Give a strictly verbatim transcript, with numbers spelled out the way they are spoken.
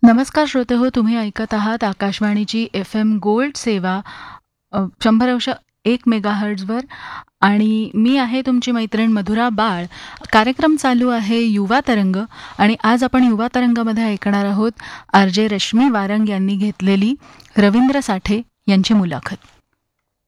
नमस्कार श्रोते हो, तुम्ही ऐकत आहात आकाशवाणीची एफ एम गोल्ड सेवा अ, शंभर अंश एक मेगाहर्ट्झवर आणि मी आहे तुमची मैत्रीण मधुरा बाळ. कार्यक्रम चालू आहे युवा तरंग आणि आज आपण युवा तरंगामध्ये ऐकणार आहोत आर जे रश्मी वारंग यांनी घेतलेली रवींद्र साठे यांची मुलाखत.